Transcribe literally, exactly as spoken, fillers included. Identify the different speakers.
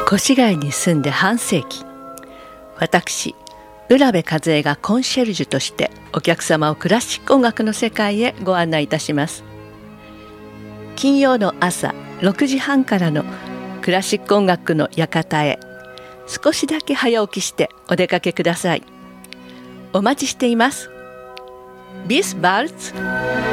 Speaker 1: 越谷に住んで半世紀、私浦部和恵がコンシェルジュとしてお客様をクラシック音楽の世界へご案内いたします。金曜の朝ろくじはんからのクラシック音楽の館へ少しだけ早起きしてお出かけください。お待ちしています。Bis bald!